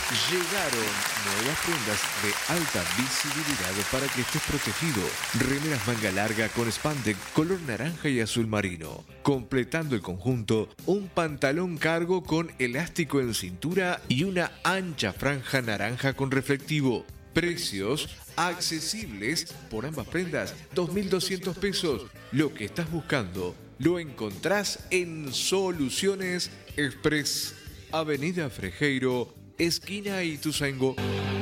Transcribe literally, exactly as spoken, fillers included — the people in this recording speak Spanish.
Llegaron nuevas prendas de alta visibilidad para que estés protegido. Remeras manga larga con spandex color naranja y azul marino. Completando el conjunto, un pantalón cargo con elástico en cintura y una ancha franja naranja con reflectivo. Precios accesibles por ambas prendas, dos mil doscientos pesos. Lo que estás buscando lo encontrás en Soluciones Express, Avenida Frejeiro, esquina Ituzaingó.